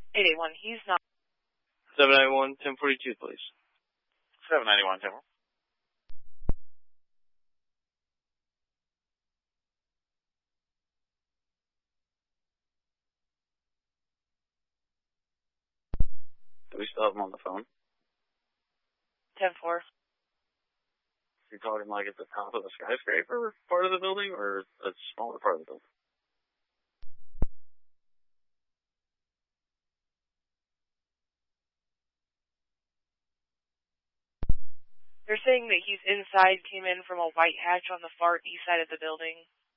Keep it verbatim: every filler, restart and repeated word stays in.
eight eight one, he's not. seven ninety-one, ten forty-two, please. seven ninety-one, ten. Do we still have him on the phone? ten four. Is he talking like at the top of the skyscraper part of the building or a smaller part of the building? They're saying that he's inside, came in from a white hatch on the far east side of the building.